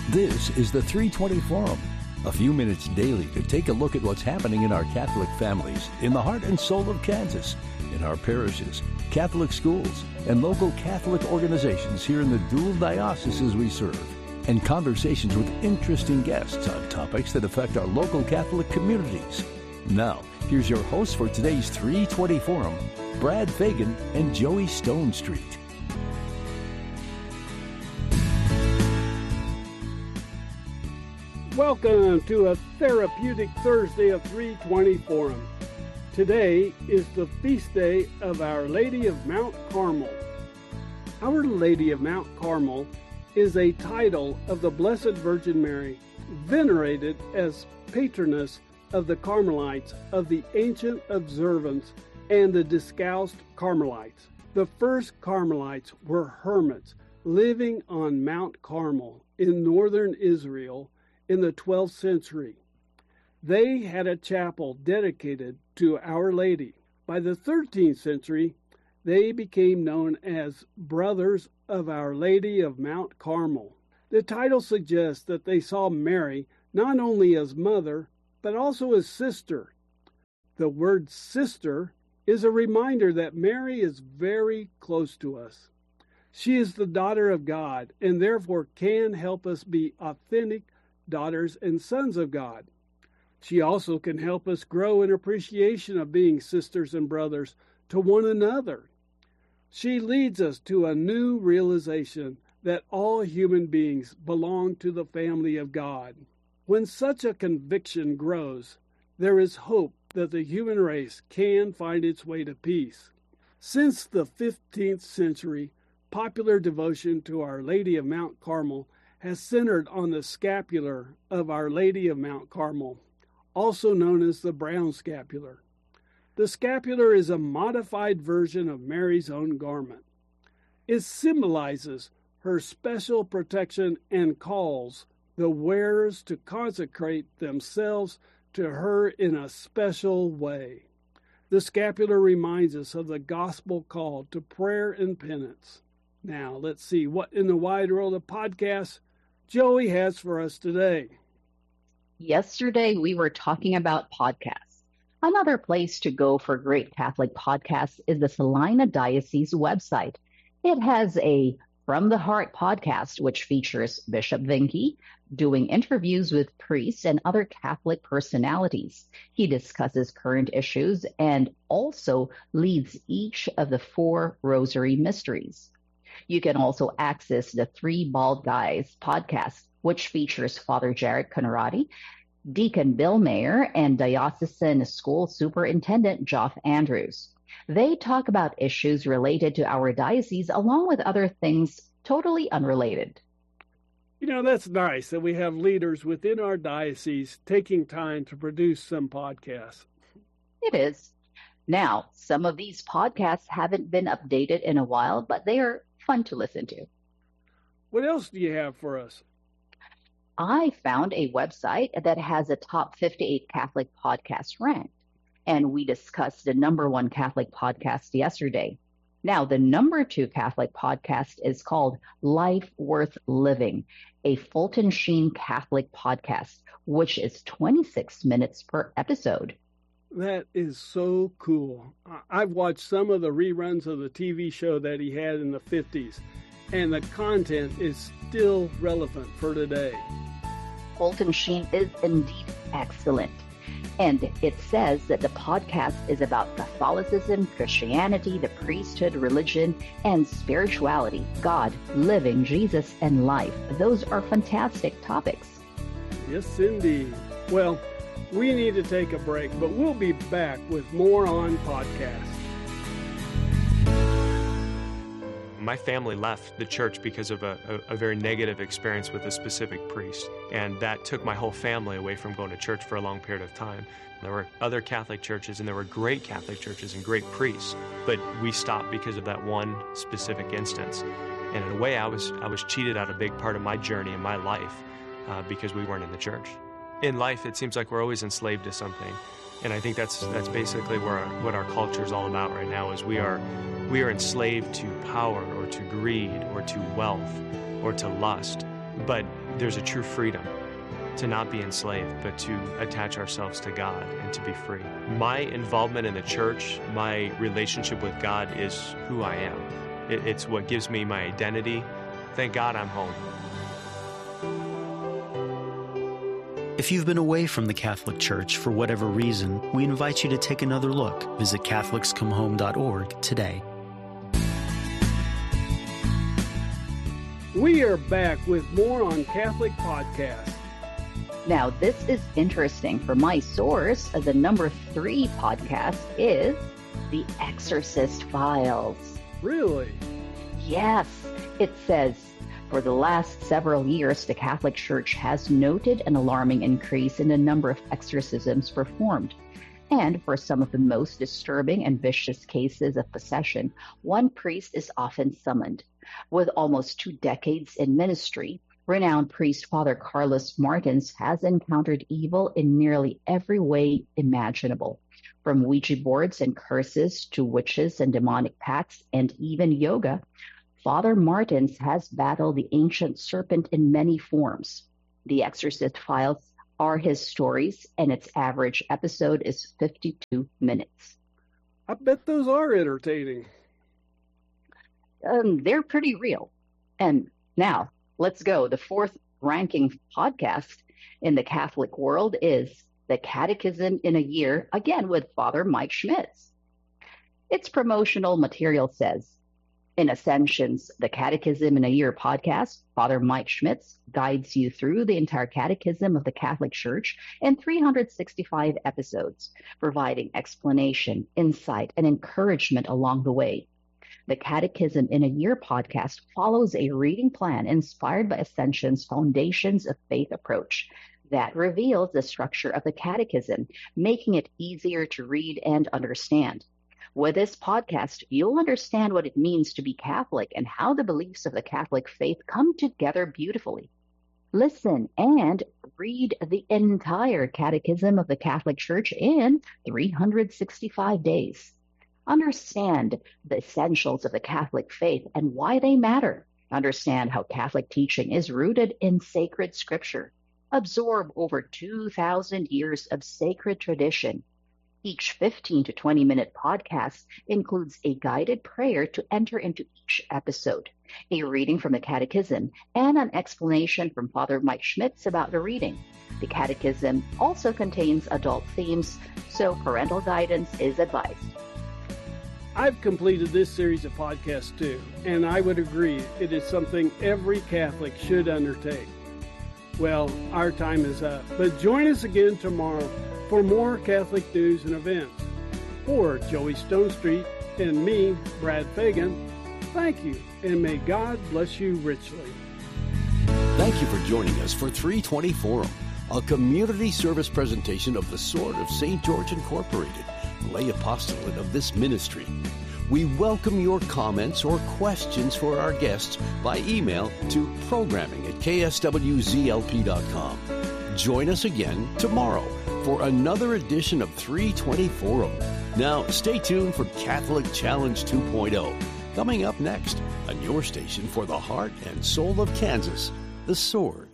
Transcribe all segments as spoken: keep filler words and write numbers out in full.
This is the three twenty Forum, a few minutes daily to take a look at what's happening in our Catholic families, in the heart and soul of Kansas, in our parishes, Catholic schools, and local Catholic organizations here in the dual dioceses we serve, and conversations with interesting guests on topics that affect our local Catholic communities. Now, here's your hosts for today's three twenty Forum, Brad Fagan and Joey Stone Street. Welcome to a therapeutic Thursday of three twenty Forum. Today is the feast day of Our Lady of Mount Carmel. Our Lady of Mount Carmel is a title of the Blessed Virgin Mary, venerated as patroness of the Carmelites of the ancient observance and the Discalced Carmelites. The first Carmelites were hermits living on Mount Carmel in northern Israel in the twelfth century. They had a chapel dedicated to Our Lady. By the thirteenth century, they became known as Brothers of Our Lady of Mount Carmel. The title suggests that they saw Mary not only as mother, but also as sister. The word sister is a reminder that Mary is very close to us. She is the daughter of God and therefore can help us be authentic daughters and sons of God. She also can help us grow in appreciation of being sisters and brothers to one another. She leads us to a new realization that all human beings belong to the family of God. When such a conviction grows, there is hope that the human race can find its way to peace. Since the fifteenth century, popular devotion to Our Lady of Mount Carmel has centered on the scapular of Our Lady of Mount Carmel, also known as the brown scapular. The scapular is a modified version of Mary's own garment. It symbolizes her special protection and calls the wearers to consecrate themselves to her in a special way. The scapular reminds us of the gospel call to prayer and penance. Now, let's see what in the wide world of podcasts Joey has for us today. Yesterday, we were talking about podcasts. Another place to go for great Catholic podcasts is the Salina Diocese website. It has a From the Heart podcast, which features Bishop Vinke doing interviews with priests and other Catholic personalities. He discusses current issues and also leads each of the four Rosary Mysteries. You can also access the Three Bald Guys podcast, which features Father Jared Conradi, Deacon Bill Mayer, and Diocesan School Superintendent Geoff Andrews. They talk about issues related to our diocese along with other things totally unrelated. You know, that's nice that we have leaders within our diocese taking time to produce some podcasts. It is. Now, some of these podcasts haven't been updated in a while, but they are fun to listen to. What else do you have for us? I found a website that has a top fifty-eight Catholic podcasts ranked, and we discussed the number one Catholic podcast yesterday. Now, the number two Catholic podcast is called Life Worth Living, a Fulton Sheen Catholic podcast, which is twenty-six minutes per episode. That is so cool. I've watched some of the reruns of the T V show that he had in the fifties, and the content is still relevant for today. Fulton Sheen is indeed excellent. And it says that the podcast is about Catholicism, Christianity, the priesthood, religion, and spirituality, God, living, Jesus, and life. Those are fantastic topics. Yes, indeed. Well, we need to take a break, but we'll be back with more on podcast. My family left the church because of a, a, a very negative experience with a specific priest, and that took my whole family away from going to church for a long period of time. There were other Catholic churches, and there were great Catholic churches and great priests, but we stopped because of that one specific instance. And in a way, I was I was cheated out a big part of my journey in my life uh, because we weren't in the church. In life, it seems like we're always enslaved to something. And I think that's that's basically where our, what our culture is all about right now. Is we are we are enslaved to power or to greed or to wealth or to lust. but there's a true freedom to not be enslaved, but to attach ourselves to God and to be free. My involvement in the church, my relationship with God is who I am. It, it's what gives me my identity. Thank God I'm home. If you've been away from the Catholic Church for whatever reason, we invite you to take another look. Visit Catholics Come Home dot org today. We are back with more on Catholic Podcast. Now, this is interesting. For my source, the number three podcast is The Exorcist Files. Really? Yes. It says, for the last several years, the Catholic Church has noted an alarming increase in the number of exorcisms performed. And for some of the most disturbing and vicious cases of possession, one priest is often summoned. With almost two decades in ministry, renowned priest Father Carlos Martins has encountered evil in nearly every way imaginable, from Ouija boards and curses to witches and demonic pacts and even yoga. Father Martins has battled the ancient serpent in many forms. The Exorcist Files are his stories, and its average episode is fifty-two minutes. I bet those are entertaining. Um, they're pretty real. And now, let's go. The fourth ranking podcast in the Catholic world is The Catechism in a Year, again with Father Mike Schmitz. Its promotional material says, in Ascension's The Catechism in a Year podcast, Father Mike Schmitz guides you through the entire Catechism of the Catholic Church in three hundred sixty-five episodes, providing explanation, insight, and encouragement along the way. The Catechism in a Year podcast follows a reading plan inspired by Ascension's Foundations of Faith approach that reveals the structure of the Catechism, making it easier to read and understand. With this podcast, you'll understand what it means to be Catholic and how the beliefs of the Catholic faith come together beautifully. Listen and read the entire Catechism of the Catholic Church in three hundred sixty-five days. Understand the essentials of the Catholic faith and why they matter. Understand how Catholic teaching is rooted in sacred scripture. Absorb over two thousand years of sacred tradition. Each fifteen to twenty minute podcast includes a guided prayer to enter into each episode, a reading from the Catechism, and an explanation from Father Mike Schmitz about the reading. The Catechism also contains adult themes, so parental guidance is advised. I've completed this series of podcasts too, and I would agree it is something every Catholic should undertake. Well, our time is up, but join us again tomorrow for more Catholic news and events. For Joey Stonestreet and me, Brad Fagan, thank you, and may God bless you richly. Thank you for joining us for three twenty Forum, a community service presentation of the Sword of Saint George Incorporated, lay apostolate of this ministry. We welcome your comments or questions for our guests by email to programming at k s w z l p dot com. Join us again tomorrow for another edition of three twenty Forum. Now, stay tuned for Catholic Challenge two point oh, coming up next on your station for the heart and soul of Kansas, The Sword.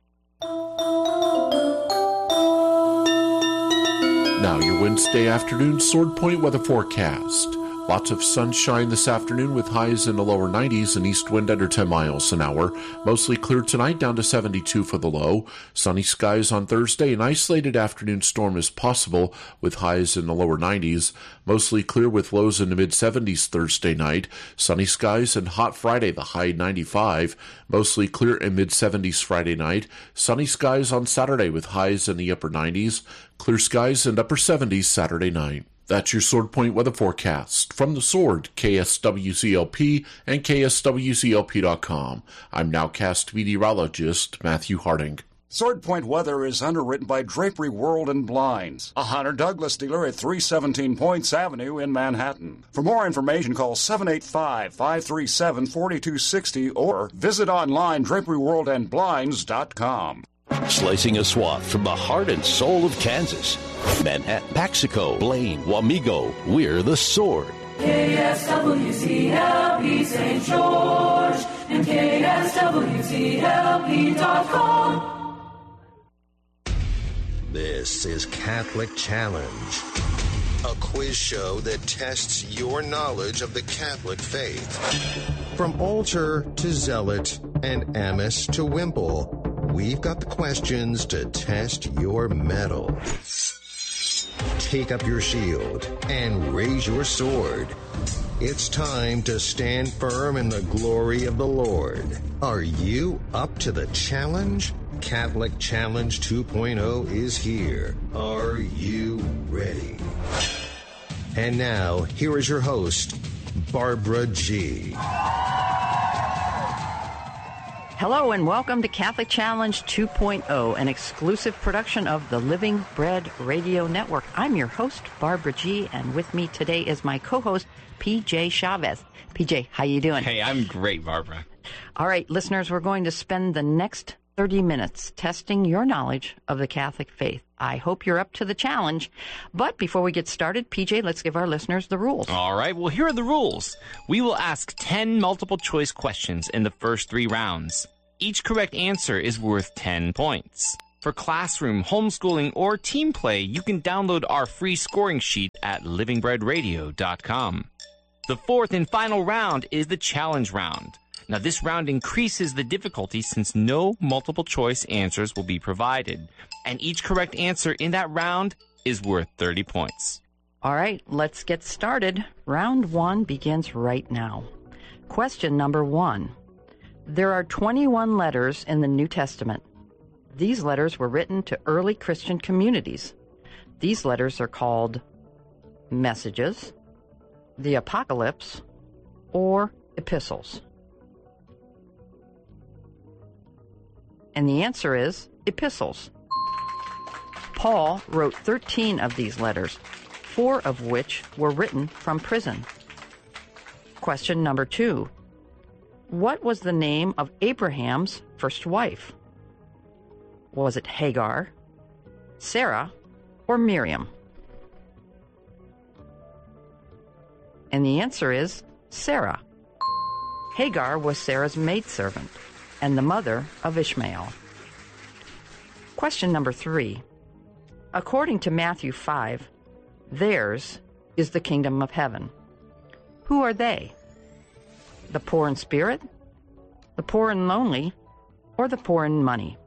Now, your Wednesday afternoon Sword Point weather forecast. Lots of sunshine this afternoon with highs in the lower nineties and east wind under ten miles an hour. Mostly clear tonight, down to seventy-two for the low. Sunny skies on Thursday. An isolated afternoon storm is possible with highs in the lower nineties. Mostly clear with lows in the mid-seventies Thursday night. Sunny skies and hot Friday, the high ninety-five. Mostly clear and mid-seventies Friday night. Sunny skies on Saturday with highs in the upper nineties. Clear skies and upper seventies Saturday night. That's your Sword Point weather forecast. From the Sword, K S W Z L P and K S W Z L P dot com. I'm nowcast meteorologist Matthew Harding. Sword Point weather is underwritten by Drapery World and Blinds, a Hunter Douglas dealer at three seventeen Points Avenue in Manhattan. For more information, call seven eight five, five three seven, four two six zero or visit online drapery world and blinds dot com. Slicing a swath from the heart and soul of Kansas. Manhattan, Paxico, Blaine, Wamego, we're The Sword. K S W C L P Saint George and K S W C L P dot com. This is Catholic Challenge, a quiz show that tests your knowledge of the Catholic faith. From altar to zealot and amice to wimple, we've got the questions to test your mettle. Take up your shield and raise your sword. It's time to stand firm in the glory of the Lord. Are you up to the challenge? Catholic Challenge two point oh is here. Are you ready? And now, here is your host, Barbara G. Hello and welcome to Catholic Challenge two point oh, an exclusive production of the Living Bread Radio Network. I'm your host, Barbara G., and with me today is my co-host, P J Chavez. P J, how you doing? Hey, I'm great, Barbara. All right, listeners, we're going to spend the next thirty minutes testing your knowledge of the Catholic faith. I hope you're up to the challenge. But before we get started, P J, let's give our listeners the rules. All right, well, here are the rules. We will ask ten multiple-choice questions in the first three rounds. Each correct answer is worth ten points. For classroom, homeschooling, or team play, you can download our free scoring sheet at living bread radio dot com. The fourth and final round is the challenge round. Now, this round increases the difficulty since no multiple-choice answers will be provided, and each correct answer in that round is worth thirty points. All right, let's get started. Round one begins right now. Question number one. There are twenty-one letters in the New Testament. These letters were written to early Christian communities. These letters are called messages, the apocalypse, or epistles. And the answer is epistles. Paul wrote thirteen of these letters, four of which were written from prison. Question number two. What was the name of Abraham's first wife? Was it Hagar, Sarah, or Miriam? And the answer is Sarah. Hagar was Sarah's maidservant and the mother of Ishmael. Question number three. According to Matthew five, theirs is the kingdom of heaven. Who are they? The poor in spirit, the poor and lonely, or the poor in money?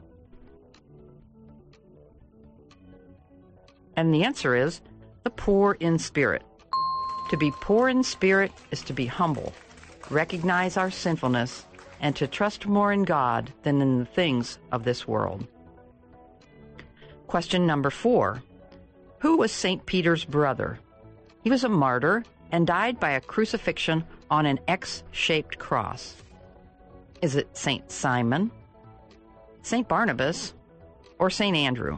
And the answer is the poor in spirit. To be poor in spirit is to be humble, recognize our sinfulness, and to trust more in God than in the things of this world. Question number four. Who was Saint Peter's brother? He was a martyr and died by a crucifixion on an X-shaped cross. Is it Saint Simon, Saint Barnabas, or Saint Andrew?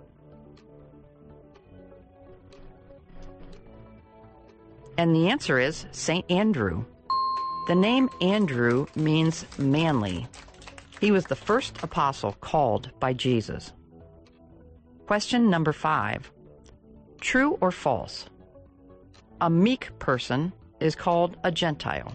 And the answer is Saint Andrew. The name Andrew means manly. He was the first apostle called by Jesus. Question number five. True or false? A meek person is called a Gentile.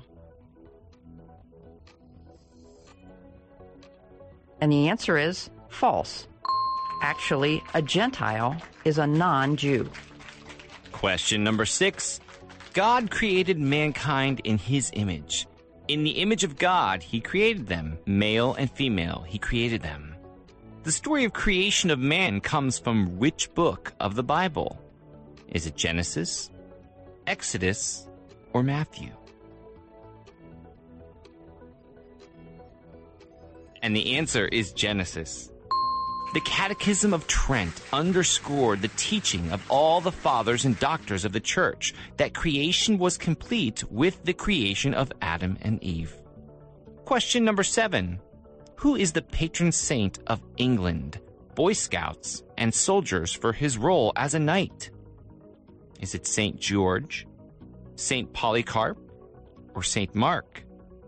And the answer is false. Actually, a Gentile is a non-Jew. Question number six. God created mankind in his image. In the image of God, he created them. Male and female, he created them. The story of creation of man comes from which book of the Bible? Is it Genesis, Exodus, or Matthew? And the answer is Genesis. The Catechism of Trent underscored the teaching of all the fathers and doctors of the Church that creation was complete with the creation of Adam and Eve. Question number seven. Who is the patron saint of England, Boy Scouts, and soldiers for his role as a knight? Is it Saint George, Saint Polycarp, or Saint Mark?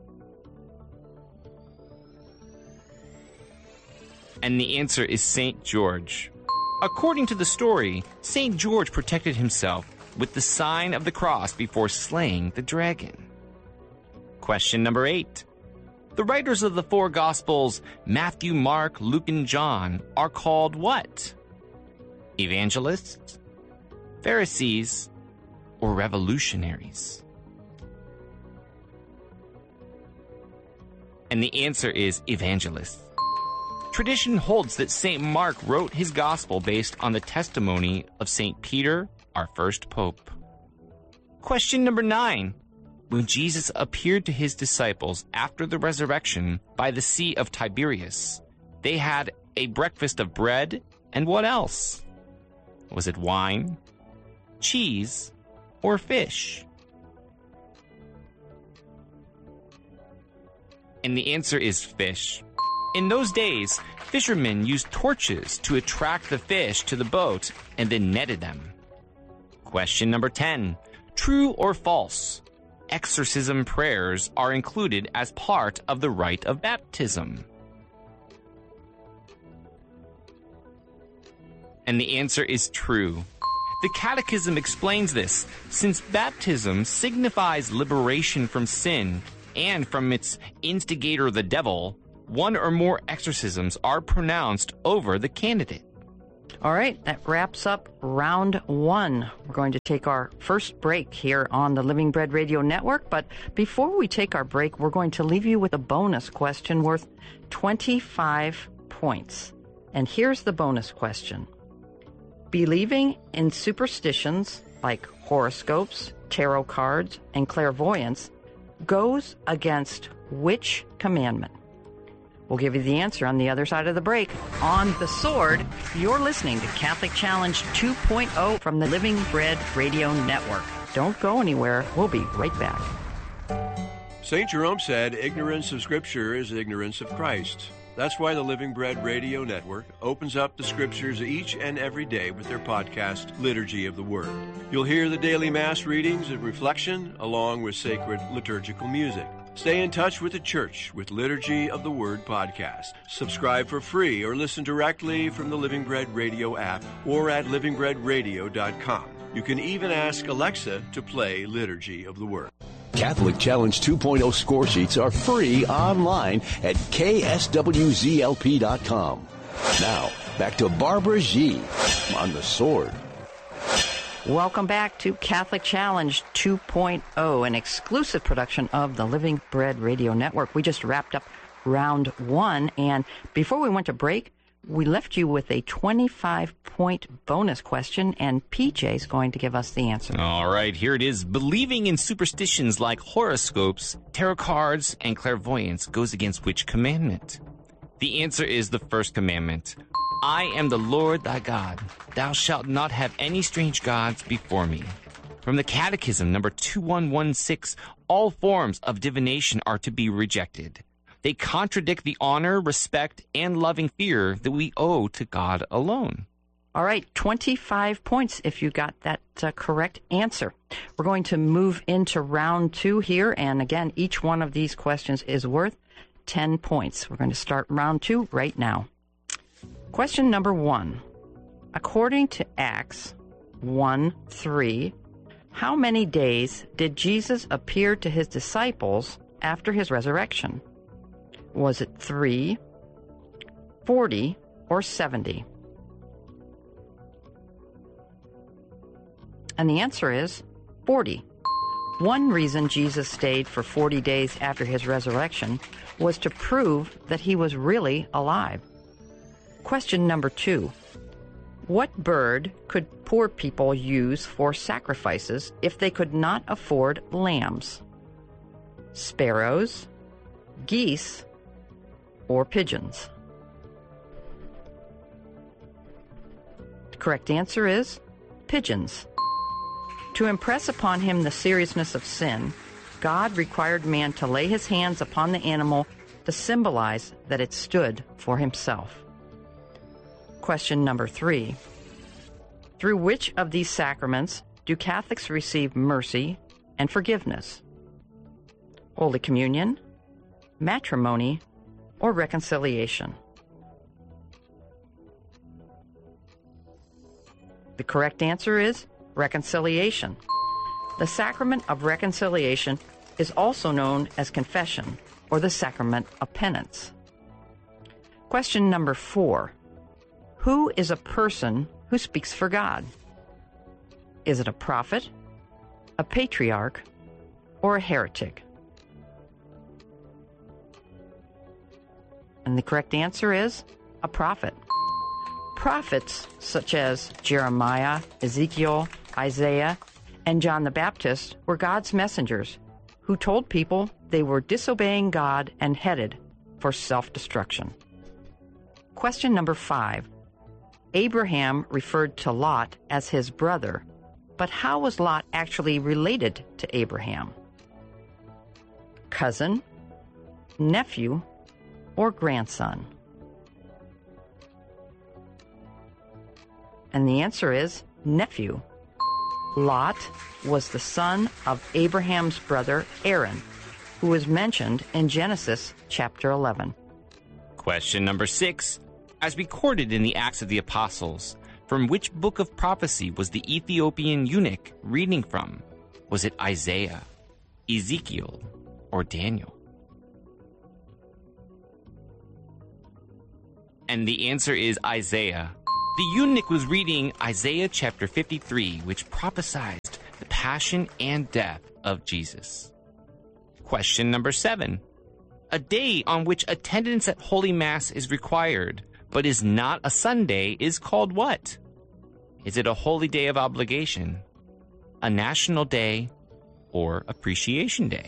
And the answer is Saint George. According to the story, Saint George protected himself with the sign of the cross before slaying the dragon? Question number eight. The writers of the four Gospels, Matthew, Mark, Luke, and John, are called what? Evangelists, Pharisees, or revolutionaries? And the answer is evangelists. Tradition holds that Saint Mark wrote his gospel based on the testimony of Saint Peter, our first pope. Question number nine. When Jesus appeared to his disciples after the resurrection by the Sea of Tiberias, they had a breakfast of bread and what else? Was it wine, cheese, or fish? And the answer is fish. In those days, fishermen used torches to attract the fish to the boat and then netted them. Question number ten. True or false? Exorcism prayers are included as part of the rite of baptism. And the answer is true. The Catechism explains this, since baptism signifies liberation from sin and from its instigator, the devil, one or more exorcisms are pronounced over the candidate. All right, that wraps up round one. We're going to take our first break here on the Living Bread Radio Network, but before we take our break, we're going to leave you with a bonus question worth twenty-five points. And here's the bonus question. Believing in superstitions like horoscopes, tarot cards, and clairvoyance goes against which commandment? We'll give you the answer on the other side of the break. On The Sword, you're listening to Catholic Challenge two point oh from the Living Bread Radio Network. Don't go anywhere. We'll be right back. Saint Jerome said, ignorance of Scripture is ignorance of Christ. That's why the Living Bread Radio Network opens up the Scriptures each and every day with their podcast, Liturgy of the Word. You'll hear the daily Mass readings and reflection, along with sacred liturgical music. Stay in touch with the Church with Liturgy of the Word podcast. Subscribe for free or listen directly from the Living Bread Radio app or at living bread radio dot com. You can even ask Alexa to play Liturgy of the Word. Catholic Challenge two point oh score sheets are free online at K S W Z L P dot com. Now, back to Barbara G. on The Sword. Welcome back to Catholic Challenge two point oh, an exclusive production of the Living Bread Radio Network. We just wrapped up round one, and before we went to break, we left you with a twenty-five point bonus question, and P J's going to give us the answer. All right, here it is. Believing in superstitions like horoscopes, tarot cards, and clairvoyance goes against which commandment? The answer is the first commandment. I am the Lord thy God. Thou shalt not have any strange gods before me. From the Catechism, number two one one six, all forms of divination are to be rejected. They contradict the honor, respect, and loving fear that we owe to God alone. All right, twenty-five points if you got that uh, correct answer. We're going to move into round two here, and again, each one of these questions is worth ten points. We're going to start round two right now. Question number one. According to Acts one three, how many days did Jesus appear to his disciples after his resurrection? Was it three, forty, or seventy? And the answer is forty. One reason Jesus stayed for forty days after his resurrection was to prove that he was really alive. Question number two. What bird could poor people use for sacrifices if they could not afford lambs? Sparrows, geese, or pigeons? The correct answer is pigeons. To impress upon him the seriousness of sin, God required man to lay his hands upon the animal to symbolize that it stood for himself. Question number three. Through which of these sacraments do Catholics receive mercy and forgiveness? Holy Communion, matrimony, or reconciliation? The correct answer is Reconciliation. The sacrament of reconciliation is also known as confession or the sacrament of penance. Question number four. Who is a person who speaks for God? Is it a prophet, a patriarch, or a heretic? And the correct answer is a prophet. Prophets such as Jeremiah, Ezekiel, Isaiah, and John the Baptist were God's messengers who told people they were disobeying God and headed for self-destruction. Question number five. Abraham referred to Lot as his brother, but how was Lot actually related to Abraham? Cousin, nephew, or grandson? And the answer is nephew. Lot was the son of Abraham's brother Aaron, who is mentioned in Genesis chapter eleven. Question number six. As recorded in the Acts of the Apostles, from which book of prophecy was the Ethiopian eunuch reading from? Was it Isaiah, Ezekiel, or Daniel? And the answer is Isaiah. The eunuch was reading Isaiah chapter fifty-three, which prophesied the passion and death of Jesus. Question number seven. A day on which attendance at Holy Mass is required, but is not a Sunday, is called what? Is it a holy day of obligation, a national day, or Appreciation Day?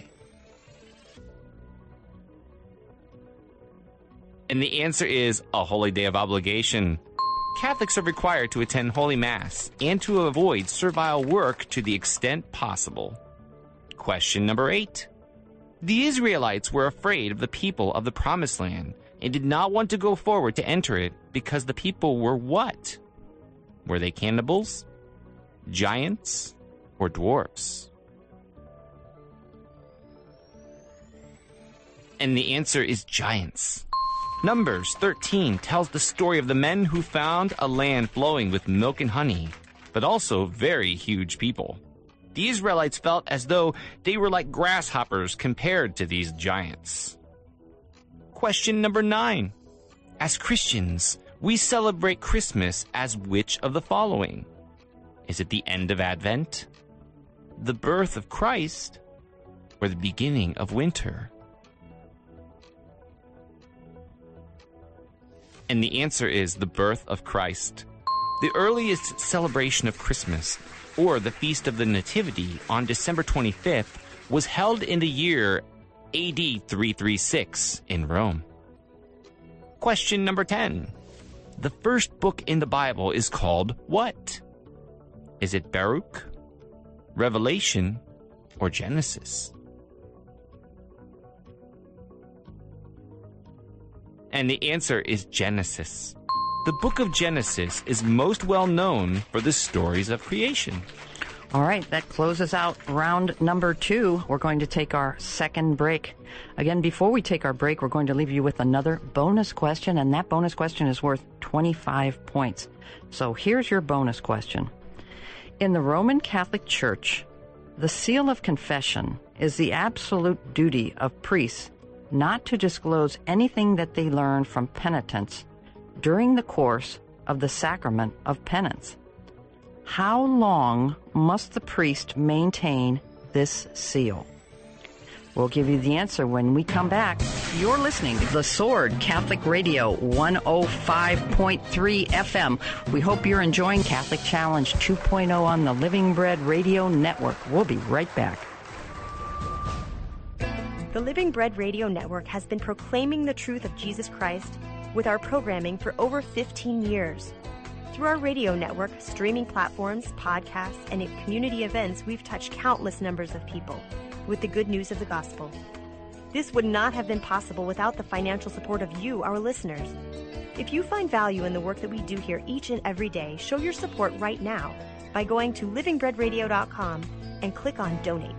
And the answer is a holy day of obligation. Catholics are required to attend Holy Mass and to avoid servile work to the extent possible. Question number eight. The Israelites were afraid of the people of the Promised Land and did not want to go forward to enter it because the people were what? Were they cannibals, giants, or dwarfs? And the answer is giants. Numbers thirteen tells the story of the men who found a land flowing with milk and honey, but also very huge people. The Israelites felt as though they were like grasshoppers compared to these giants. Question number nine. As Christians, we celebrate Christmas as which of the following? Is it the end of Advent, the birth of Christ, or the beginning of winter? And the answer is the birth of Christ. The earliest celebration of Christmas, or the Feast of the Nativity, on December twenty-fifth, was held in the year A D three thirty-six in Rome. Question number ten. The first book in the Bible is called what? Is it Baruch, Revelation, or Genesis? And the answer is Genesis. The book of Genesis is most well known for the stories of creation. All right, that closes out round number two. We're going to take our second break. Again, before we take our break, we're going to leave you with another bonus question, and that bonus question is worth twenty-five points. So here's your bonus question. In the Roman Catholic Church, the seal of confession is the absolute duty of priests not to disclose anything that they learn from penitents during the course of the sacrament of penance. How long must the priest maintain this seal? We'll give you the answer when we come back. You're listening to The Sword Catholic Radio one oh five point three F M. We hope you're enjoying Catholic Challenge two point oh on the Living Bread Radio Network. We'll be right back. The Living Bread Radio Network has been proclaiming the truth of Jesus Christ with our programming for over fifteen years. Through our radio network, streaming platforms, podcasts, and in community events, we've touched countless numbers of people with the good news of the gospel. This would not have been possible without the financial support of you, our listeners. If you find value in the work that we do here each and every day, show your support right now by going to living bread radio dot com and click on Donate.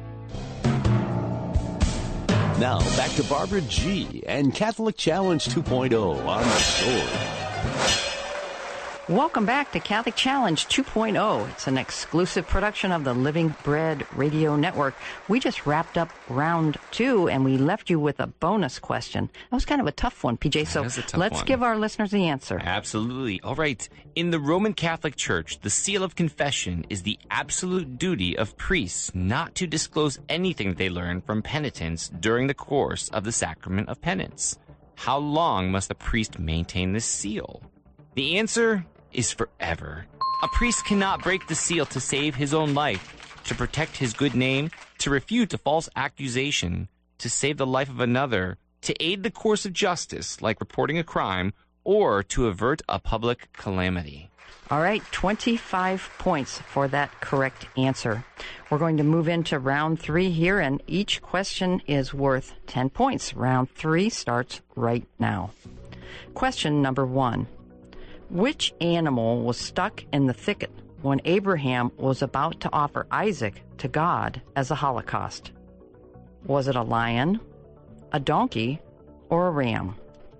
Now, back to Barbara G. and Catholic Challenge two point oh on The Sword. Welcome back to Catholic Challenge two point oh. It's an exclusive production of the Living Bread Radio Network. We just wrapped up round two, and we left you with a bonus question. That was kind of a tough one, P J, so let's one. give our listeners the answer. Absolutely. All right. In the Roman Catholic Church, the seal of confession is the absolute duty of priests not to disclose anything they learn from penitents during the course of the sacrament of penance. How long must the priest maintain this seal? The answer is forever. A priest cannot break the seal to save his own life, to protect his good name, to refute a false accusation, to save the life of another, to aid the course of justice, like reporting a crime, or to avert a public calamity. All right, twenty-five points for that correct answer. We're going to move into round three here, and each question is worth ten points. Round three starts right now. Question number one. Which animal was stuck in the thicket when Abraham was about to offer Isaac to God as a holocaust? Was it a lion, a donkey, or a ram?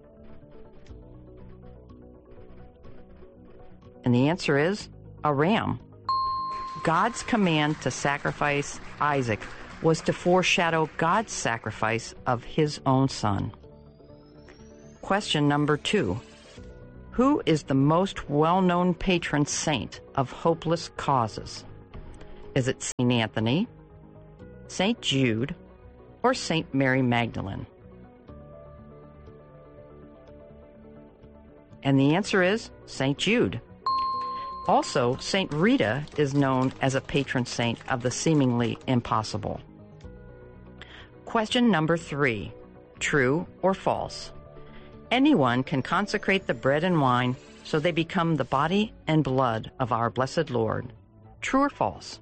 And the answer is a ram. God's command to sacrifice Isaac was to foreshadow God's sacrifice of his own son. Question number two. Who is the most well-known patron saint of hopeless causes? Is it Saint Anthony, Saint Jude, or Saint Mary Magdalene? And the answer is Saint Jude. Also, Saint Rita is known as a patron saint of the seemingly impossible. Question number three. True or false? Anyone can consecrate the bread and wine so they become the body and blood of our blessed Lord. True or false?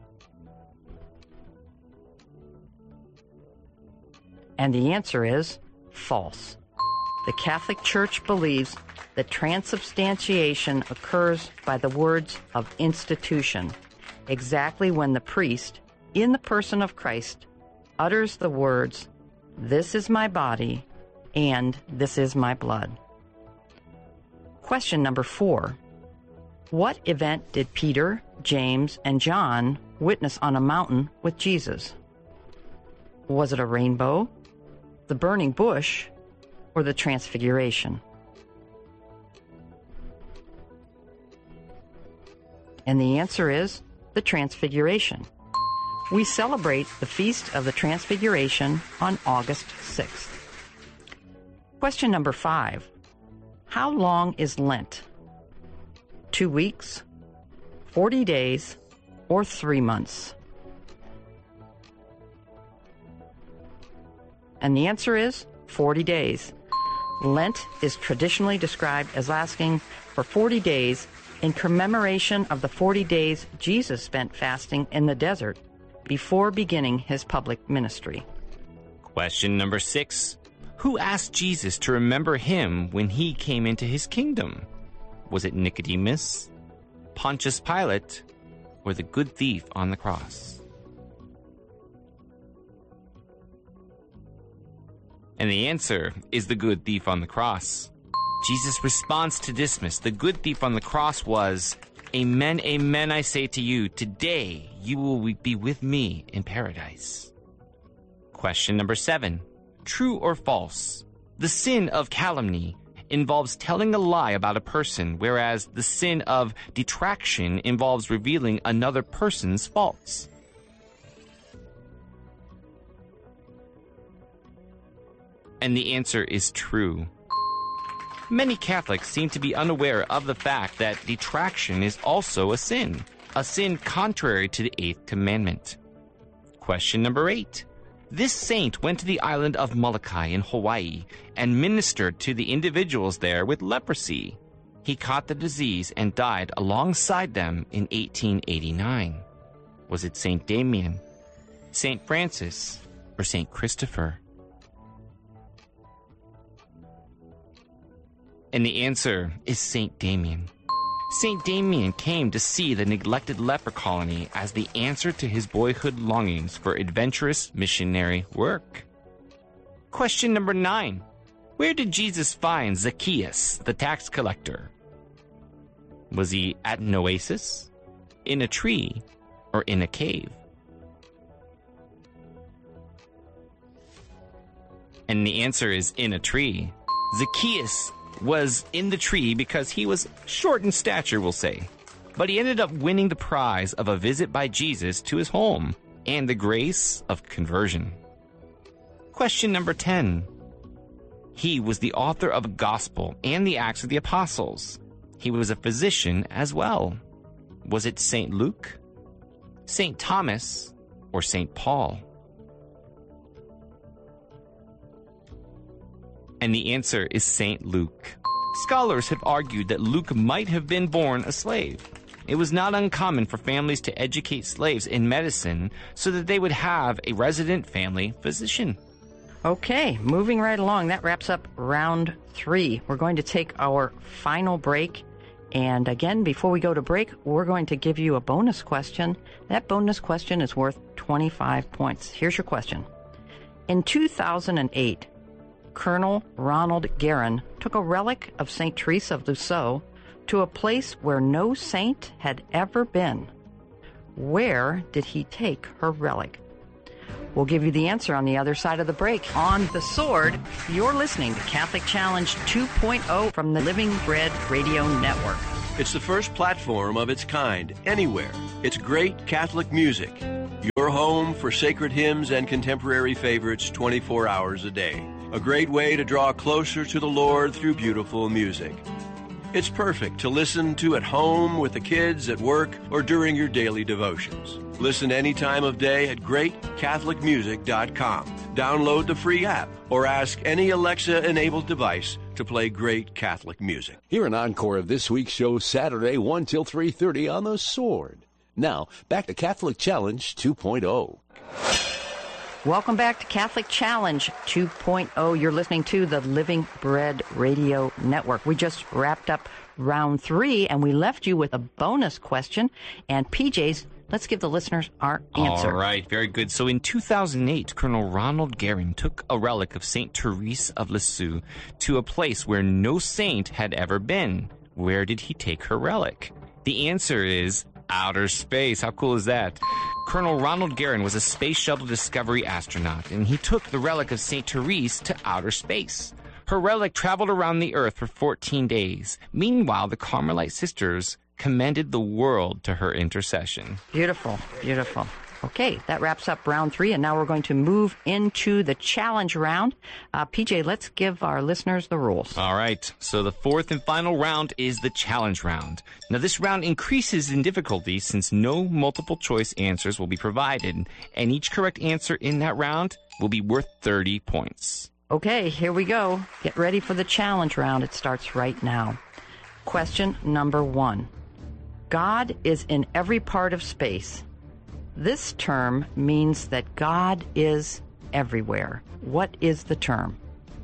And the answer is false. The Catholic Church believes that transubstantiation occurs by the words of institution, exactly when the priest, in the person of Christ, utters the words, "This is my body," and "This is my blood." Question number four. What event did Peter, James, and John witness on a mountain with Jesus? Was it a rainbow, the burning bush, or the transfiguration? And the answer is the transfiguration. We celebrate the Feast of the Transfiguration on August sixth. Question number five. How long is Lent? Two weeks, forty days, or three months? And the answer is forty days. Lent is traditionally described as lasting for forty days in commemoration of the forty days Jesus spent fasting in the desert before beginning his public ministry. Question number six. Who asked Jesus to remember him when he came into his kingdom? Was it Nicodemus, Pontius Pilate, or the good thief on the cross? And the answer is the good thief on the cross. Jesus' response to Dismas, the good thief on the cross, was, "Amen, amen, I say to you, today you will be with me in paradise." Question number seven. True or false? The sin of calumny involves telling a lie about a person, whereas the sin of detraction involves revealing another person's faults. And the answer is true. Many Catholics seem to be unaware of the fact that detraction is also a sin, a sin contrary to the eighth commandment. Question number eight. This saint went to the island of Molokai in Hawaii and ministered to the individuals there with leprosy. He caught the disease and died alongside them in eighteen eighty-nine. Was it Saint Damien, Saint Francis, or Saint Christopher? And the answer is Saint Damien. Saint Damien came to see the neglected leper colony as the answer to his boyhood longings for adventurous missionary work. Question number nine. Where did Jesus find Zacchaeus, the tax collector? Was he at an oasis, in a tree, or in a cave? And the answer is in a tree. Zacchaeus was in the tree because he was short in stature, we'll say. But he ended up winning the prize of a visit by Jesus to his home and the grace of conversion. Question number ten. He was the author of a gospel and the Acts of the Apostles. He was a physician as well. Was it Saint Luke, Saint Thomas, or Saint Paul? And the answer is Saint Luke. Scholars have argued that Luke might have been born a slave. It was not uncommon for families to educate slaves in medicine so that they would have a resident family physician. Okay, moving right along. That wraps up round three. We're going to take our final break. And again, before we go to break, we're going to give you a bonus question. That bonus question is worth twenty-five points. Here's your question. In two thousand eight, Colonel Ronald Guerin took a relic of Saint Teresa of Lisieux to a place where no saint had ever been. Where did he take her relic? We'll give you the answer on the other side of the break. On The Sword, you're listening to Catholic Challenge two point oh from the Living Bread Radio Network. It's the first platform of its kind anywhere. It's great Catholic music. Your home for sacred hymns and contemporary favorites twenty-four hours a day. A great way to draw closer to the Lord through beautiful music. It's perfect to listen to at home, with the kids, at work, or during your daily devotions. Listen any time of day at great catholic music dot com. Download the free app or ask any Alexa-enabled device to play great Catholic music. Hear an encore of this week's show Saturday, one till three thirty on The Sword. Now, back to Catholic Challenge two point oh. Welcome back to Catholic Challenge two point oh. You're listening to the Living Bread Radio Network. We just wrapped up round three, and we left you with a bonus question. And P J's, let's give the listeners our answer. All right, very good. So in two thousand eight, Colonel Ronald Guerin took a relic of Saint Teresa of Lisieux to a place where no saint had ever been. Where did he take her relic? The answer is outer space. How cool is that? Colonel Ronald Guerin was a Space Shuttle Discovery astronaut, and he took the relic of Saint Therese to outer space. Her relic traveled around the Earth for fourteen days. Meanwhile, the Carmelite sisters commended the world to her intercession. Beautiful, beautiful. Okay, that wraps up round three, and now we're going to move into the challenge round. Uh, P J, let's give our listeners the rules. All right, so the fourth and final round is the challenge round. Now, this round increases in difficulty since no multiple choice answers will be provided, and each correct answer in that round will be worth thirty points. Okay, here we go. Get ready for the challenge round. It starts right now. Question number one. God is in every part of space. This term means that God is everywhere. What is the term?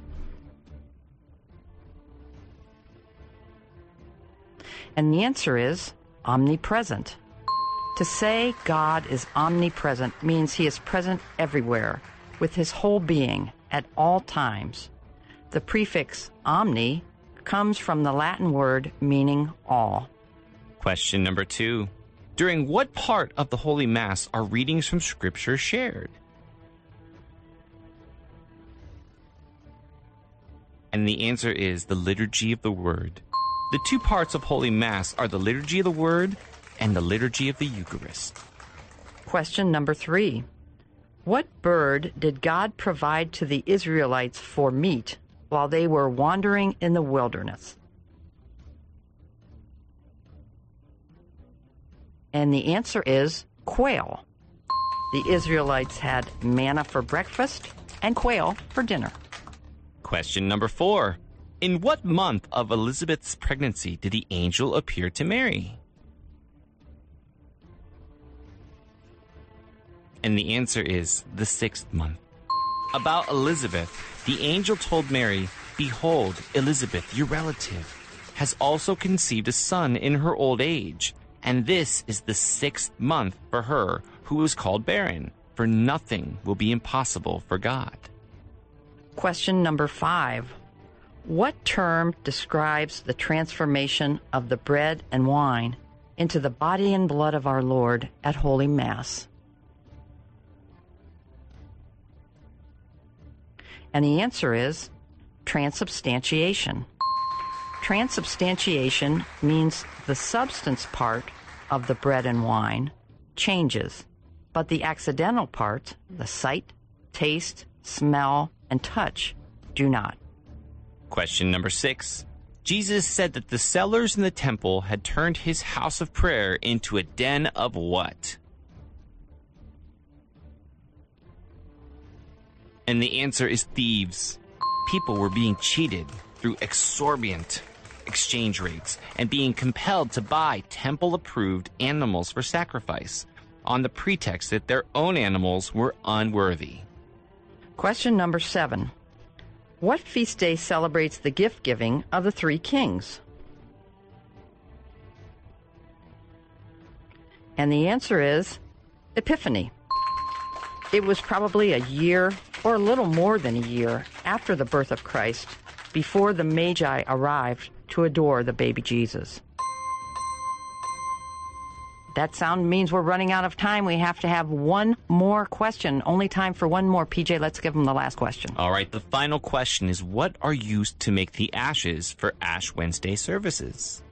And the answer is omnipresent. To say God is omnipresent means he is present everywhere, with his whole being, at all times. The prefix omni comes from the Latin word meaning all. Question number two. During what part of the Holy Mass are readings from Scripture shared? And the answer is the Liturgy of the Word. The two parts of Holy Mass are the Liturgy of the Word and the Liturgy of the Eucharist. Question number three. What bird did God provide to the Israelites for meat while they were wandering in the wilderness? And the answer is quail. The Israelites had manna for breakfast and quail for dinner. Question number four. In what month of Elizabeth's pregnancy did the angel appear to Mary? And the answer is the sixth month. About Elizabeth, the angel told Mary, "Behold, Elizabeth, your relative, has also conceived a son in her old age. And this is the sixth month for her who is called barren, for nothing will be impossible for God." Question number five. What term describes the transformation of the bread and wine into the body and blood of our Lord at Holy Mass? And the answer is transubstantiation. Transubstantiation means the substance part of the bread and wine changes, but the accidental parts, the sight, taste, smell, and touch, do not. Question number six. Jesus said that the sellers in the temple had turned his house of prayer into a den of what? And the answer is thieves. People were being cheated through exorbitant exchange rates and being compelled to buy temple-approved animals for sacrifice on the pretext that their own animals were unworthy. Question number seven. What feast day celebrates the gift-giving of the three kings? And the answer is Epiphany. It was probably a year or a little more than a year after the birth of Christ, before the Magi arrived to adore the baby Jesus. That sound means we're running out of time. We have to have one more question. Only time for one more. P J, let's give them the last question. All right, the final question is, what are used to make the ashes for Ash Wednesday services?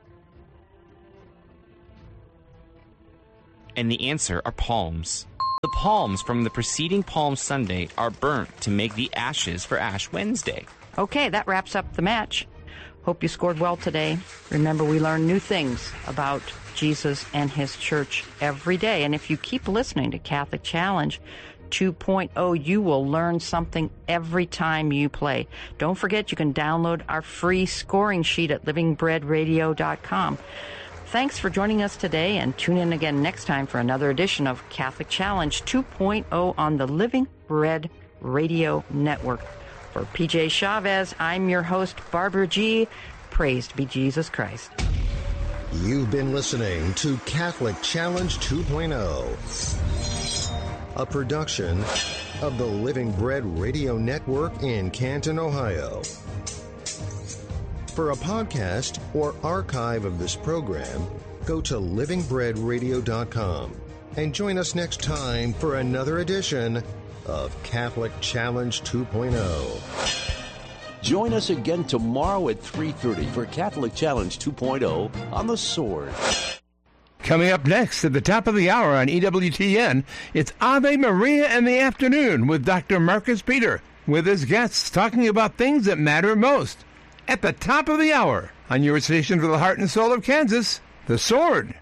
And the answer are palms. The palms from the preceding Palm Sunday are burnt to make the ashes for Ash Wednesday. Okay, that wraps up the match. Hope you scored well today. Remember, we learn new things about Jesus and his church every day. And if you keep listening to Catholic Challenge two point oh, you will learn something every time you play. Don't forget, you can download our free scoring sheet at living bread radio dot com. Thanks for joining us today, and tune in again next time for another edition of Catholic Challenge two point oh on the Living Bread Radio Network. For P J Chavez, I'm your host, Barbara G. Praised be Jesus Christ. You've been listening to Catholic Challenge two point oh, a production of the Living Bread Radio Network in Canton, Ohio. For a podcast or archive of this program, go to living bread radio dot com and join us next time for another edition of Catholic Challenge two point oh. Join us again tomorrow at three thirty for Catholic Challenge two point oh on The Sword. Coming up next at the top of the hour on E W T N, it's Ave Maria in the afternoon with Doctor Marcus Peter, with his guests talking about things that matter most. At the top of the hour on your station for the heart and soul of Kansas, The Sword.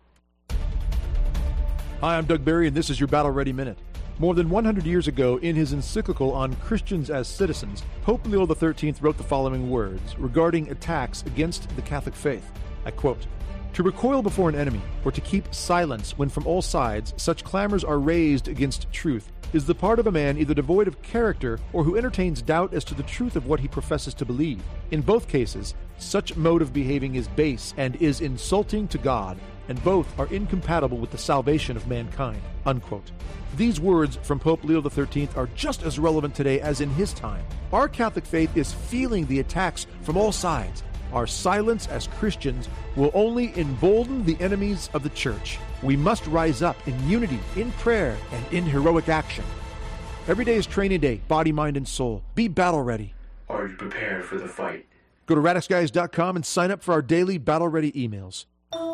Hi, I'm Doug Barry, and this is your Battle Ready Minute. More than one hundred years ago, in his encyclical on Christians as Citizens, Pope Leo the thirteenth wrote the following words regarding attacks against the Catholic faith. I quote, "To recoil before an enemy, or to keep silence when from all sides such clamors are raised against truth, is the part of a man either devoid of character or who entertains doubt as to the truth of what he professes to believe. In both cases, such mode of behaving is base and is insulting to God, and both are incompatible with the salvation of mankind." Unquote. These words from Pope Leo the thirteenth are just as relevant today as in his time. Our Catholic faith is feeling the attacks from all sides. Our silence as Christians will only embolden the enemies of the Church. We must rise up in unity, in prayer, and in heroic action. Every day is training day, body, mind, and soul. Be battle ready. Are you prepared for the fight? Go to radix guys dot com and sign up for our daily battle ready emails.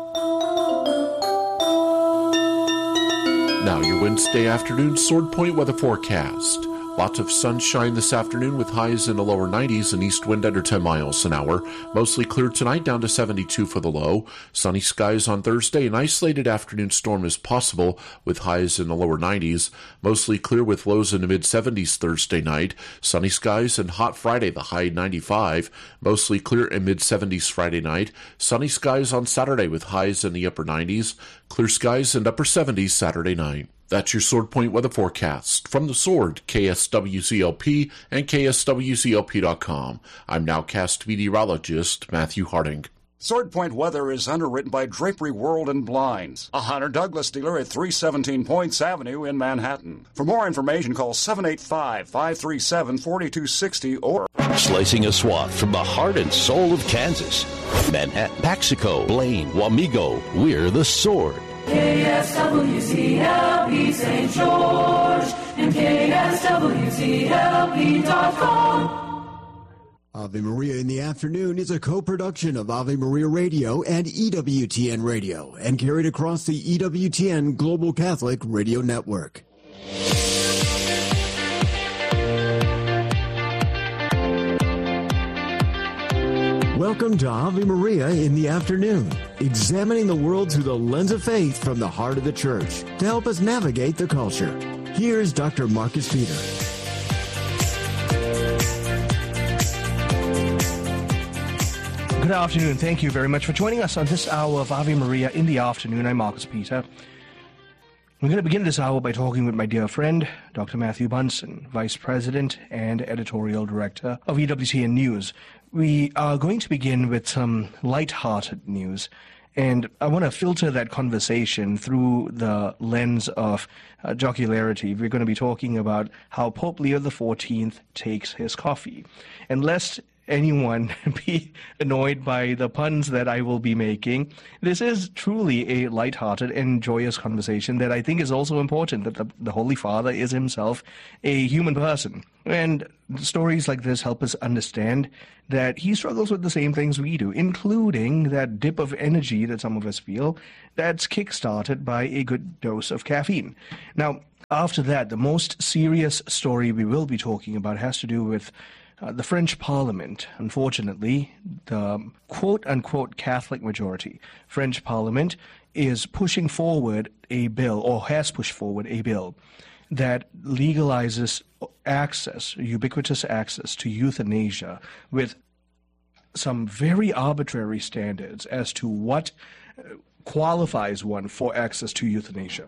Now your Wednesday afternoon Sword Point weather forecast. Lots of sunshine this afternoon with highs in the lower nineties and east wind under ten miles an hour. Mostly clear tonight, down to seventy-two for the low. Sunny skies on Thursday. An isolated afternoon storm is possible with highs in the lower nineties. Mostly clear with lows in the mid-seventies Thursday night. Sunny skies and hot Friday, the high ninety-five. Mostly clear and mid-seventies Friday night. Sunny skies on Saturday with highs in the upper nineties. Clear skies and upper seventies Saturday night. That's your Sword Point weather forecast. From The Sword, K S W C L P and K S W C L P dot com. I'm nowcast meteorologist Matthew Harding. Sword Point weather is underwritten by Drapery World and Blinds, a Hunter Douglas dealer at three seventeen Points Avenue in Manhattan. For more information, call seven eight five, five three seven, four two six zero or Slicing a swath from the heart and soul of Kansas. Manhattan, Paxico, Blaine, Wamego, we're the Sword. K S W C L P Saint George and K S W C L P dot com. Ave Maria in the Afternoon is a co-production of Ave Maria Radio and E W T N Radio and carried across the E W T N Global Catholic Radio Network. Welcome to Ave Maria in the Afternoon, examining the world through the lens of faith from the heart of the church to help us navigate the culture. Here's Doctor Marcus Peter. Good afternoon. Thank you very much for joining us on this hour of Ave Maria in the Afternoon. I'm Marcus Peter. We're going to begin this hour by talking with my dear friend, Doctor Matthew Bunson, Vice President and Editorial Director of E W T N News. We are going to begin with some light-hearted news, and I want to filter that conversation through the lens of uh, jocularity. We're going to be talking about how Pope Leo the fourteenth takes his coffee. And lest anyone be annoyed by the puns that I will be making, this is truly a lighthearted and joyous conversation that I think is also important, that the, the Holy Father is himself a human person. And stories like this help us understand that he struggles with the same things we do, including that dip of energy that some of us feel that's kick-started by a good dose of caffeine. Now, after that, the most serious story we will be talking about has to do with Uh, the French Parliament. Unfortunately, the quote-unquote Catholic majority French Parliament is pushing forward a bill, or has pushed forward a bill, that legalizes access, ubiquitous access to euthanasia with some very arbitrary standards as to what qualifies one for access to euthanasia.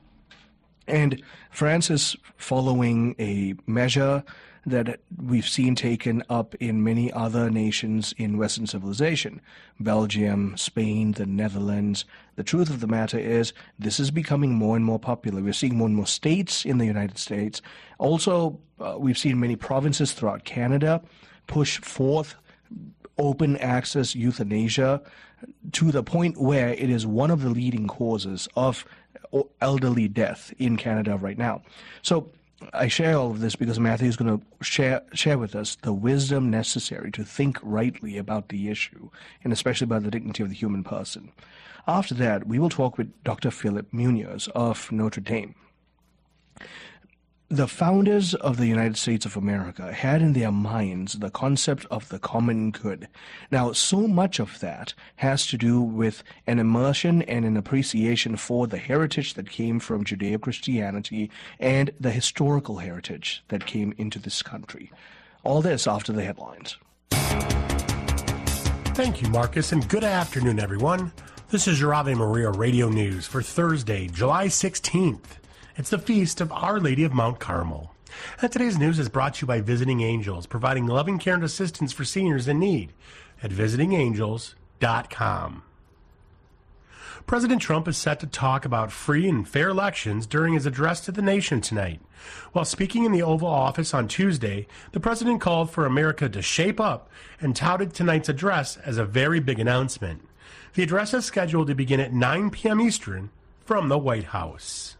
And France is following a measure that we've seen taken up in many other nations in Western civilization, Belgium, Spain, the Netherlands. The truth of the matter is this is becoming more and more popular. We're seeing more and more states in the United States. Also, uh, we've seen many provinces throughout Canada push forth open access euthanasia to the point where it is one of the leading causes of elderly death in Canada right now. So I share all of this because Matthew is going to share share with us the wisdom necessary to think rightly about the issue, and especially about the dignity of the human person. After that, we will talk with Doctor Philip Munoz of Notre Dame. The founders of the United States of America had in their minds the concept of the common good. Now, so much of that has to do with an immersion and an appreciation for the heritage that came from Judeo-Christianity and the historical heritage that came into this country. All this after the headlines. Thank you, Marcus, and good afternoon, everyone. This is your Ave Maria Radio News for Thursday, July sixteenth. It's the feast of Our Lady of Mount Carmel. And today's news is brought to you by Visiting Angels, providing loving care and assistance for seniors in need at visiting angels dot com. President Trump is set to talk about free and fair elections during his address to the nation tonight. While speaking in the Oval Office on Tuesday, the president called for America to shape up and touted tonight's address as a very big announcement. The address is scheduled to begin at nine p.m. Eastern from the White House.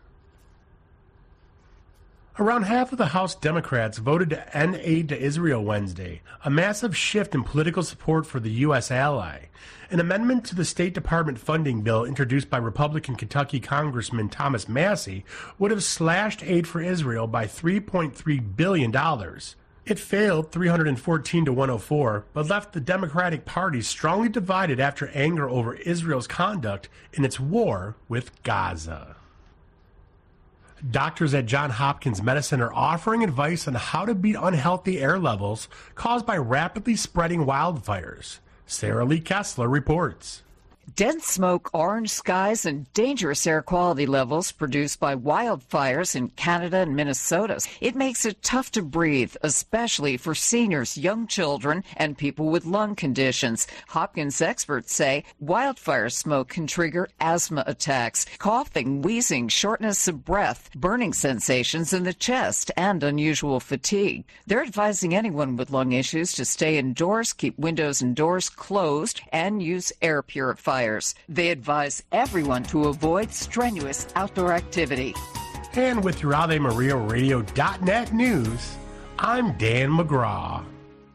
Around half of the House Democrats voted to end aid to Israel Wednesday, a massive shift in political support for the U S ally. An amendment to the State Department funding bill introduced by Republican Kentucky Congressman Thomas Massie would have slashed aid for Israel by three point three billion dollars. It failed three hundred fourteen to one oh four, but left the Democratic Party strongly divided after anger over Israel's conduct in its war with Gaza. Doctors at Johns Hopkins Medicine are offering advice on how to beat unhealthy air levels caused by rapidly spreading wildfires. Sarah Lee Kessler reports. Dense smoke, orange skies, and dangerous air quality levels produced by wildfires in Canada and Minnesota. It makes it tough to breathe, especially for seniors, young children, and people with lung conditions. Hopkins experts say wildfire smoke can trigger asthma attacks, coughing, wheezing, shortness of breath, burning sensations in the chest, and unusual fatigue. They're advising anyone with lung issues to stay indoors, keep windows and doors closed, and use air purifiers. They advise everyone to avoid strenuous outdoor activity. And with your Ave Maria Radio dot net news, I'm Dan McGraw.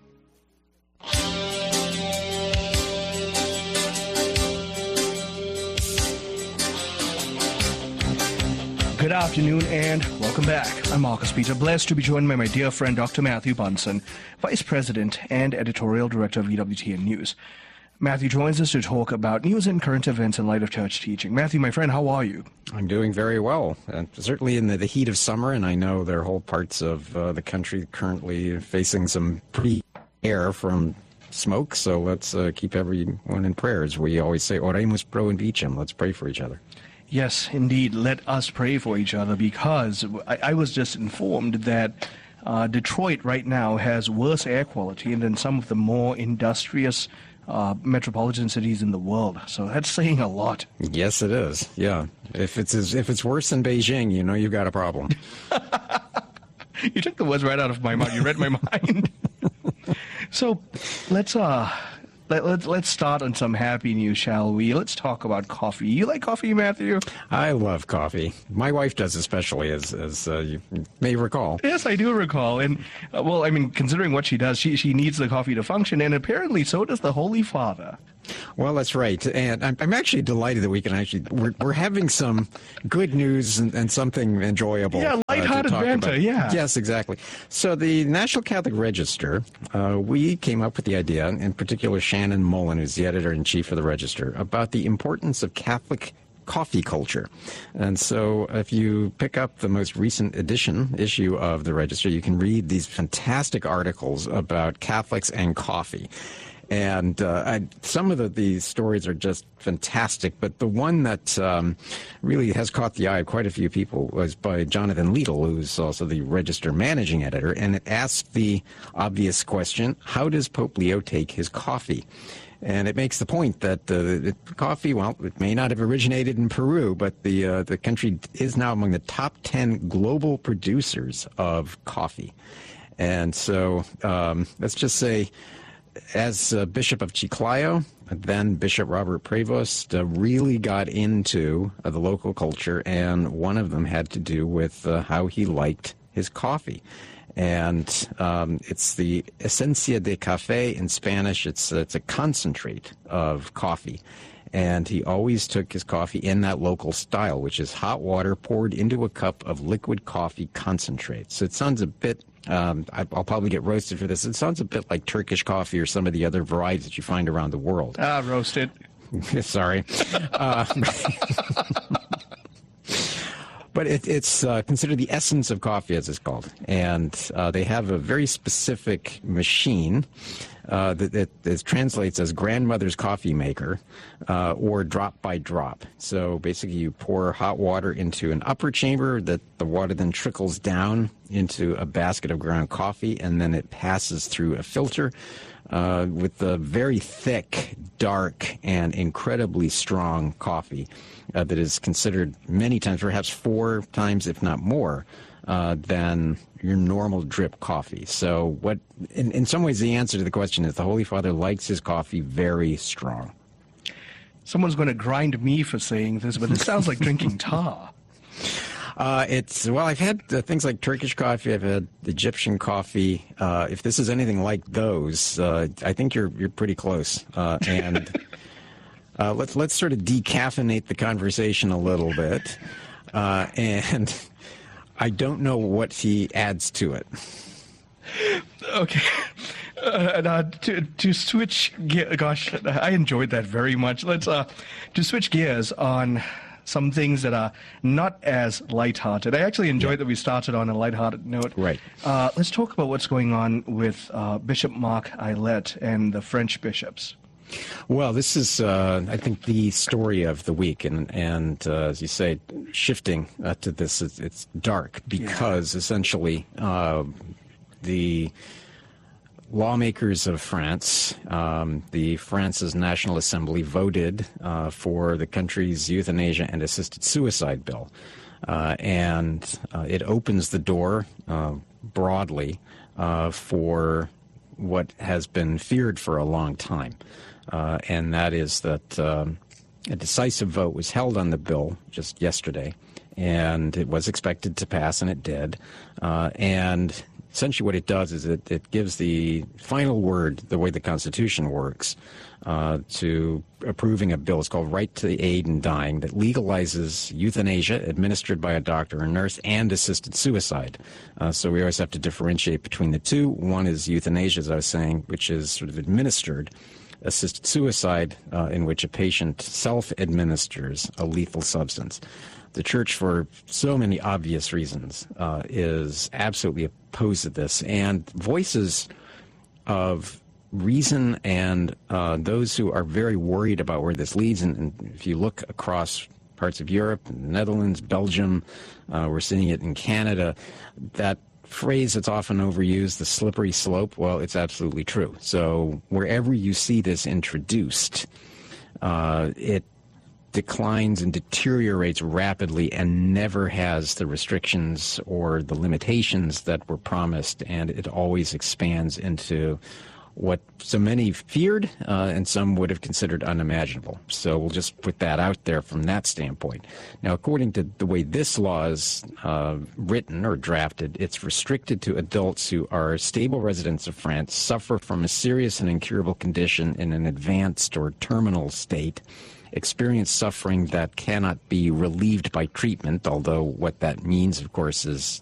Good afternoon and welcome back. I'm Marcus Peter, blessed to be joined by my dear friend Doctor Matthew Bunson, Vice President and Editorial Director of E W T N News. Matthew joins us to talk about news and current events in light of church teaching. Matthew, my friend, how are you? I'm doing very well, uh, certainly in the, the heat of summer, and I know there are whole parts of uh, the country currently facing some pretty air from smoke, so let's uh, keep everyone in prayers. We always say, Oremus pro indicem, let's pray for each other. Yes, indeed, let us pray for each other, because I, I was just informed that uh, Detroit right now has worse air quality than some of the more industrious Uh, metropolitan cities in the world. So that's saying a lot. Yes, it is. Yeah. If it's as, if it's worse than Beijing, you know you've got a problem. You took the words right out of my mouth. You read my mind. So let's uh let, let's let's start on some happy news, shall we? Let's talk about coffee. You like coffee, Matthew? I love coffee. My wife does, especially, as as uh, you may recall. Yes, I do recall. And uh, well, I mean, considering what she does, she she needs the coffee to function, and apparently so does the Holy Father. Well, that's right, and I'm, I'm actually delighted that we can actually we're we're having some good news and, and something enjoyable. Yeah, lighthearted uh, banter. About. Yeah. Yes, exactly. So the National Catholic Register, uh, we came up with the idea, in particular Shannon Mullen, who's the editor-in-chief of the Register, about the importance of Catholic coffee culture. And so if you pick up the most recent edition issue of the Register, you can read these fantastic articles about Catholics and coffee. And uh, I, some of the, the stories are just fantastic, but the one that um, really has caught the eye of quite a few people was by Jonathan Liedl, who's also the Register managing editor, and it asked the obvious question, how does Pope Leo take his coffee? And it makes the point that uh, the coffee, well, it may not have originated in Peru, but the uh, the country is now among the top ten global producers of coffee. And so um, let's just say, as uh, Bishop of Chiclayo, then Bishop Robert Prevost uh, really got into uh, the local culture, and one of them had to do with uh, how he liked his coffee. And um, it's the Esencia de Café in Spanish. It's, it's a concentrate of coffee. And he always took his coffee in that local style, which is hot water poured into a cup of liquid coffee concentrate. So it sounds a bit, um, I'll probably get roasted for this, it sounds a bit like Turkish coffee or some of the other varieties that you find around the world. Ah, roasted. Sorry. uh, But it, it's uh, considered the essence of coffee, as it's called. And uh, they have a very specific machine uh, that, that, that translates as grandmother's coffee maker uh, or drop by drop. So basically you pour hot water into an upper chamber, that the water then trickles down into a basket of ground coffee, and then it passes through a filter uh, with a very thick, dark, and incredibly strong coffee uh, that is considered many times, perhaps four times, if not more, uh, than your normal drip coffee. So what, in, in some ways, the answer to the question is the Holy Father likes his coffee very strong. Someone's going to grind me for saying this, but this sounds like drinking tar. Uh, it's, well, I've had uh, things like Turkish coffee, I've had Egyptian coffee. Uh, if this is anything like those, uh, I think you're you're pretty close. Uh, and uh, let's let's sort of decaffeinate the conversation a little bit. Uh, and I don't know what he adds to it. Okay. Uh, and, uh, to to switch gear, gosh, I enjoyed that very much. Let's uh to switch gears on some things that are not as lighthearted. I actually enjoyed yeah. that we started on a lighthearted note. Right. Uh, let's talk about what's going on with uh, Bishop Marc Aylett and the French bishops. Well, this is, uh, I think, the story of the week, and and uh, as you say, shifting uh, to this, it's, it's dark because yeah. essentially uh, the lawmakers of France, um, the France's National Assembly, voted uh, for the country's euthanasia and assisted suicide bill, uh, and uh, it opens the door uh, broadly uh, for what has been feared for a long time. Uh, and that is that um, a decisive vote was held on the bill just yesterday, and it was expected to pass, and it did. Uh, and essentially what it does is it, it gives the final word, the way the Constitution works, uh, to approving a bill. It's called Right to Aid in Dying, that legalizes euthanasia administered by a doctor or nurse and assisted suicide. Uh, so we always have to differentiate between the two. One is euthanasia, as I was saying, which is sort of administered. Assisted suicide, uh, in which a patient self-administers a lethal substance. The church, for so many obvious reasons, uh, is absolutely opposed to this. And voices of reason and uh, those who are very worried about where this leads, and, and if you look across parts of Europe, the Netherlands, Belgium, uh, we're seeing it in Canada, that phrase that's often overused, the slippery slope, well, it's absolutely true. So wherever you see this introduced, uh, it declines and deteriorates rapidly and never has the restrictions or the limitations that were promised, and it always expands into what so many feared uh, and some would have considered unimaginable. So we'll just put that out there from that standpoint. Now, according to the way this law is uh, written or drafted, it's restricted to adults who are stable residents of France, suffer from a serious and incurable condition in an advanced or terminal state, experience suffering that cannot be relieved by treatment, although what that means, of course, is